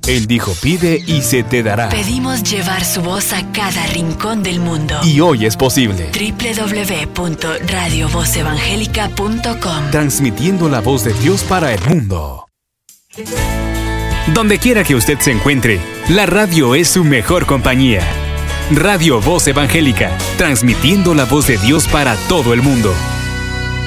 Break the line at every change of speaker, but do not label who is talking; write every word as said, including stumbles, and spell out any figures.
Él dijo, pide y se te dará.
Pedimos llevar su voz a cada rincón del mundo.
Y hoy es posible.
doble u doble u doble u punto radio voz evangélica punto com.
Transmitiendo la voz de Dios para el mundo. Donde quiera que usted se encuentre, la radio es su mejor compañía. Radio Voz Evangélica, transmitiendo la voz de Dios para todo el mundo.